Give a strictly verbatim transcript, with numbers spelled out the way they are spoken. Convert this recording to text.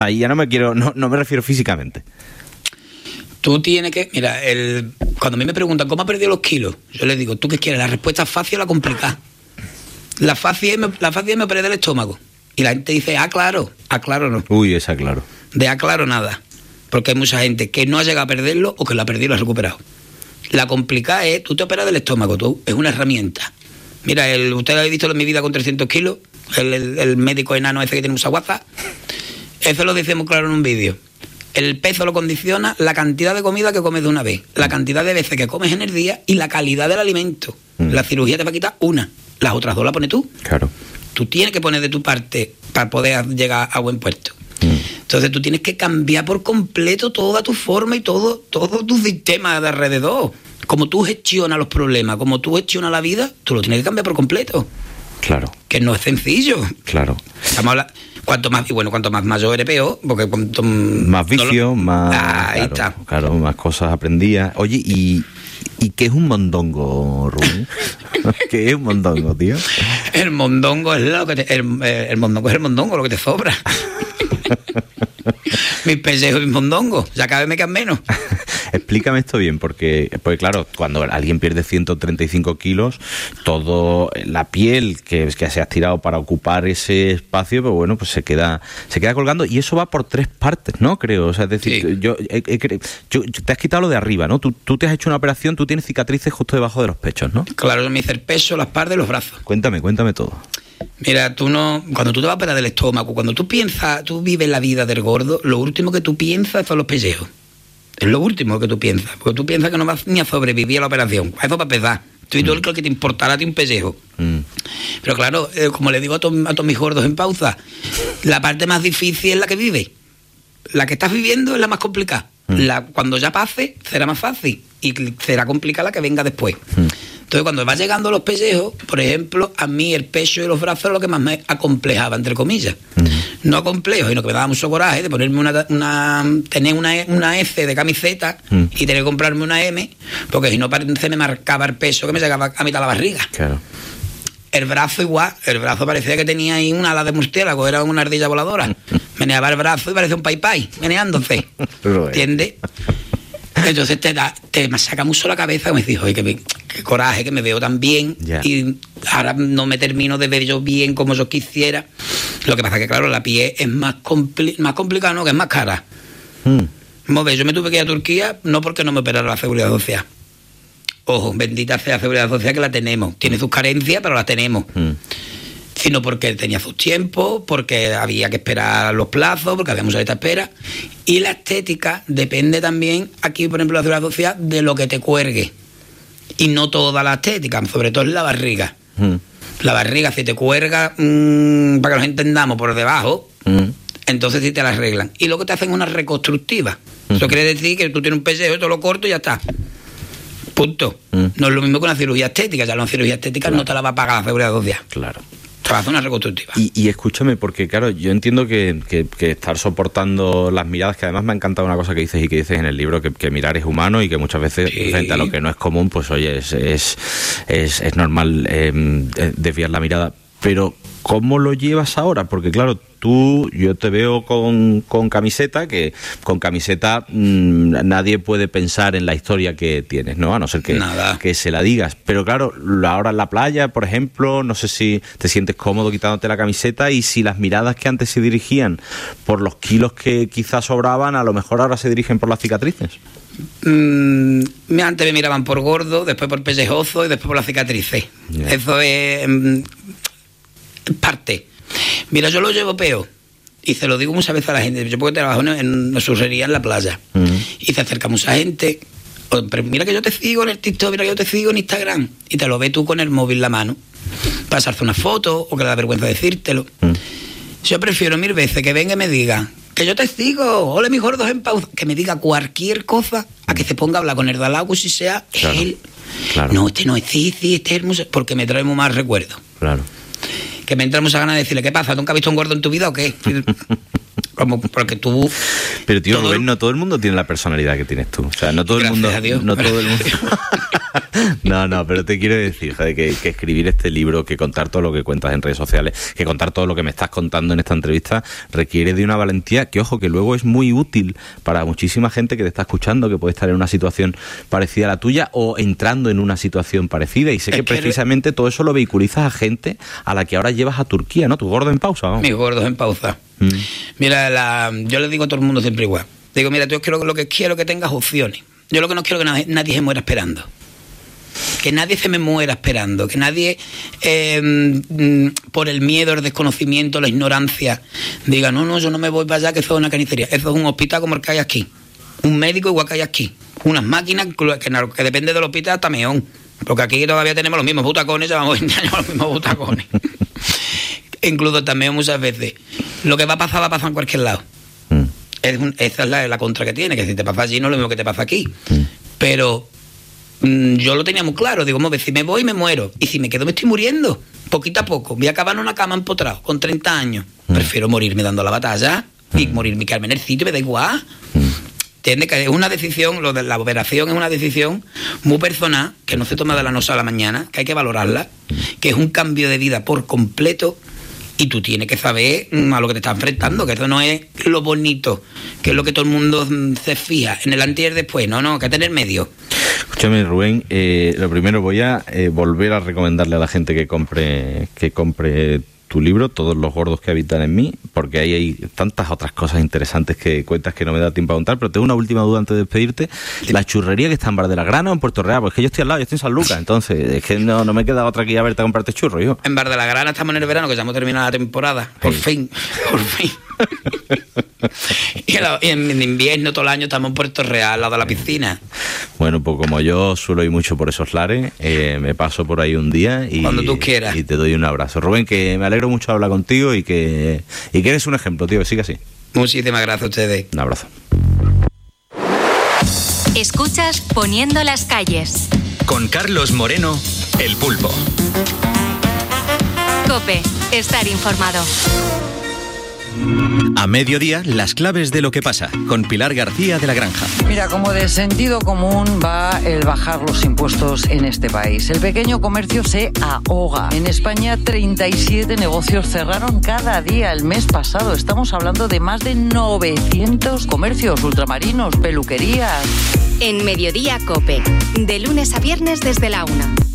Ahí ya no me quiero, no, no me refiero físicamente. Tú tienes que... Mira, el, cuando a mí me preguntan ¿cómo ha perdido los kilos? Yo les digo, ¿tú qué quieres? ¿La respuesta fácil o la complicada? La fácil, es, la fácil es me operé del estómago. Y la gente dice, ah, claro, ah, claro no. Uy, esa claro. De ah, claro nada. Porque hay mucha gente que no ha llegado a perderlo o que lo ha perdido y lo ha recuperado. La complicada es, tú te operas del estómago, tú, es una herramienta. Mira, el, usted ha visto mi vida con trescientos kilos, el, el, el médico enano ese que tiene mucha guaza. Eso lo decimos claro en un vídeo. El peso lo condiciona la cantidad de comida que comes de una vez, la cantidad de veces que comes en el día y la calidad del alimento. Mm. La cirugía te va a quitar una, las otras dos las pones tú. Claro. Tú tienes que poner de tu parte para poder llegar a buen puerto. Mm. Entonces tú tienes que cambiar por completo toda tu forma y todo, todo tu sistema de alrededor. Como tú gestionas los problemas, como tú gestionas la vida, tú lo tienes que cambiar por completo. Claro. Que no es sencillo. Claro. Estamos hablando... Cuanto más, y bueno, cuanto más mayor eres peor, porque cuanto más vicio, no lo... más ah, ahí claro, está. Claro, más cosas aprendías. Oye, ¿y, ¿y qué es un mondongo, Rubén? ¿Qué es un mondongo, tío? El mondongo es lo que te, el, el mondongo es el mondongo, lo que te sobra. Mis pellejos y mis mondongos, ya cada vez me quedan menos. Explícame esto bien, porque, porque claro, cuando alguien pierde ciento treinta y cinco kilos, todo la piel que, que se ha estirado para ocupar ese espacio, pues bueno, pues se queda se queda colgando, y eso va por tres partes, ¿no? Creo, o sea, es decir, sí. yo, he, he, yo, yo te has quitado lo de arriba, ¿no? Tú, tú te has hecho una operación, tú tienes cicatrices justo debajo de los pechos, ¿no? Claro, yo me hice el pecho, la espalda y los brazos. Cuéntame, cuéntame todo. Mira, tú no, cuando tú te vas a operar del estómago, cuando tú piensas, tú vives la vida del gordo, lo último que tú piensas son los pellejos. Es lo último que tú piensas, porque tú piensas que no vas ni a sobrevivir a la operación. Eso para empezar. Tú y todo el que te importará a ti un pellejo. Mm. Pero claro, eh, como le digo a, to, a todos mis gordos en pausa, la parte más difícil es la que vive. La que estás viviendo es la más complicada. Mm. La, cuando ya pase, será más fácil. Y será complicada la que venga después. Mm. Entonces, cuando vas llegando a los pellejos, por ejemplo, a mí el pecho y los brazos es lo que más me acomplejaba, entre comillas. Mm. No complejo, sino que me daba mucho coraje de ponerme una, una tener una, una F de camiseta mm. y tener que comprarme una M, porque si no se me marcaba el peso que me llegaba a mitad de la barriga. Claro. El brazo igual, el brazo parecía que tenía ahí una ala de murciélago, era una ardilla voladora. Meneaba el brazo y parecía un pay-pay, meneándose. ¿Entiendes? Entonces te da, te saca mucho la cabeza, me dijo, oye, qué, qué coraje, que me veo tan bien, yeah. Y ahora no me termino de ver yo bien como yo quisiera. Lo que pasa es que, claro, la piel es más, compli- más complicada, ¿no? Que es más cara. Mm. Como ves, yo me tuve que ir a Turquía no porque no me operara la seguridad social. Ojo, bendita sea la seguridad social, que la tenemos. Tiene sus carencias, pero la tenemos. Mm. Sino porque tenía sus tiempos, porque había que esperar los plazos, porque había mucha lista de espera. Y la estética depende también, aquí por ejemplo la seguridad social, de lo que te cuelgue. Y no toda la estética, sobre todo en la barriga. Mm. La barriga, si te cuelga, mmm, para que nos entendamos, por debajo, mm. entonces sí te la arreglan. Y luego te hacen una reconstructiva. Mm. Eso quiere decir que tú tienes un pellejo, todo lo corto y ya está. Punto. Mm. No es lo mismo que una cirugía estética. Ya la cirugía estética claro. no te la va a pagar la seguridad social. Claro. Te va a hacer una reconstructiva. Y, y escúchame, porque claro, yo entiendo que, que, que estar soportando las miradas, que además me ha encantado una cosa que dices y que dices en el libro, que, que mirar es humano y que muchas veces sí. frente a lo que no es común, pues oye, es, es, es, es normal eh, desviar la mirada. Pero ¿cómo lo llevas ahora? Porque claro, tú, yo te veo con, con camiseta, que con camiseta mmm, nadie puede pensar en la historia que tienes, ¿no? A no ser que, que se la digas. Pero claro, ahora en la playa, por ejemplo, no sé si te sientes cómodo quitándote la camiseta, y si las miradas que antes se dirigían por los kilos que quizás sobraban, a lo mejor ahora se dirigen por las cicatrices. Mm, antes me miraban por gordo, después por pellejoso y después por las cicatrices. Yeah. Eso es mm, parte. Mira, yo lo llevo peor, y se lo digo muchas veces a la gente. Yo porque trabajo en una surrería en la playa, uh-huh. y se acerca mucha gente. Pero mira que yo te sigo en el TikTok, mira que yo te sigo en Instagram, y te lo ves tú con el móvil en la mano, pasarte una foto, o que le da vergüenza decírtelo. Uh-huh. Yo prefiero mil veces que venga y me diga que yo te sigo, hola mis gordos en pausa, que me diga cualquier cosa, a que se ponga a hablar con el Dalago, si sea claro. él. Claro. No, este no es, sí, sí, este es hermoso, porque me trae muy mal recuerdo. Claro. Que me entra mucha ganas de decirle, ¿qué pasa? ¿Nunca has visto un gordo en tu vida o qué? Como porque tú... Pero tío, Rubén, no todo el mundo tiene la personalidad que tienes tú. O sea, no todo el mundo... A Dios. No todo el mundo... No, no, pero te quiero decir, joder, que, que escribir este libro, que contar todo lo que cuentas en redes sociales, que contar todo lo que me estás contando en esta entrevista, requiere de una valentía que, ojo, que luego es muy útil para muchísima gente que te está escuchando, que puede estar en una situación parecida a la tuya o entrando en una situación parecida. Y sé que, que precisamente todo eso lo vehiculizas a gente a la que ahora llevas a Turquía, ¿no? Tu gordo en pausa, vamos. Mis gordos en pausa. Mm. Mira, la, yo le digo a todo el mundo siempre igual. Digo, mira, yo quiero, lo que quiero que tengas opciones. Yo lo que no quiero que nadie, nadie se muera esperando. Que nadie se me muera esperando, que nadie, eh, por el miedo, el desconocimiento, la ignorancia, diga, no, no, yo no me voy para allá, que eso es una carnicería. Eso es un hospital como el que hay aquí. Un médico igual que hay aquí. Unas máquinas que, que depende del hospital hasta meón. Porque aquí todavía tenemos los mismos butacones, llevamos veinte años los mismos butacones. Incluso también muchas veces. Lo que va a pasar, va a pasar en cualquier lado. Mm. Es un, esa es la, la contra que tiene, que si te pasa allí no es lo mismo que te pasa aquí. Mm. Pero... yo lo tenía muy claro, digo, si me voy me muero, y si me quedo me estoy muriendo, poquito a poco, voy a acabar en una cama empotrado, con treinta años, mm. prefiero morirme dando la batalla, mm. y morirme, quedarme en el sitio, me da igual, mm. ¿entiendes? Que es una decisión, lo de la operación es una decisión muy personal, que no se toma de la noche a la mañana, que hay que valorarla, que es un cambio de vida por completo, y tú tienes que saber a lo que te estás enfrentando, que eso no es lo bonito, que es lo que todo el mundo se fija, en el antes y el después, no, no, que hay que tener medio. Escúchame, Rubén, eh, lo primero voy a eh, volver a recomendarle a la gente que compre que compre tu libro, Todos los gordos que habitan en mí, porque ahí hay tantas otras cosas interesantes que cuentas que no me da tiempo a contar, pero tengo una última duda antes de despedirte. La churrería que está en Bar de la Grana o en Puerto Real, porque es que yo estoy al lado, yo estoy en San Lucas, entonces es que no, no me queda otra que ir a verte a comprarte churro, yo. En Bar de la Grana estamos en el verano, que ya hemos terminado la temporada, por sí. fin, por fin. Y en invierno todo el año estamos en Puerto Real, al lado de la piscina. Bueno, pues como yo suelo ir mucho por esos lares, eh, me paso por ahí un día y, cuando tú quieras, y te doy un abrazo. Rubén, que me alegro mucho de hablar contigo y que, y que eres un ejemplo, tío, que siga así. Muchísimas gracias a ustedes. Un abrazo. Escuchas Poniendo las calles con Carlos Moreno, El Pulpo. COPE, estar informado. A mediodía, las claves de lo que pasa, con Pilar García de la Granja. Mira, como de sentido común va el bajar los impuestos en este país. El pequeño comercio se ahoga. En España, treinta y siete negocios cerraron cada día el mes pasado. Estamos hablando de más de novecientos comercios, ultramarinos, peluquerías. En Mediodía COPE, de lunes a viernes desde la una.